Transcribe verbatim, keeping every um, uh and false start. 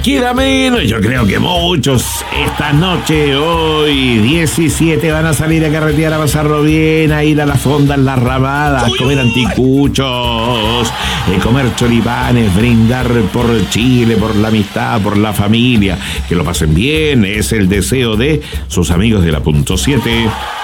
Queda menos, yo creo que muchos esta noche, hoy diecisiete, van a salir a carretear, a pasarlo bien, a ir a las fondas, las ramadas, a comer anticuchos, eh, comer choripanes, brindar por Chile, por la amistad, por la familia. Que lo pasen bien, es el deseo de sus amigos de la punto siete.